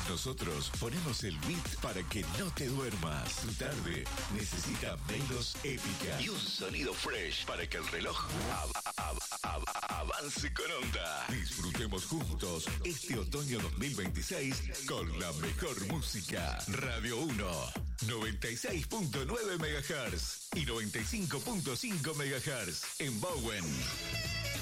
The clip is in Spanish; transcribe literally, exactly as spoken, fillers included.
Nosotros ponemos el beat para que no te duermas. Tu tarde necesita menos épica y un sonido fresh para que el reloj av av av avance con onda. Disfrutemos juntos este otoño dos mil veintiséis con la mejor música. Radio uno, noventa y seis punto nueve megahertz y noventa y cinco punto cinco megahertz en Bowen.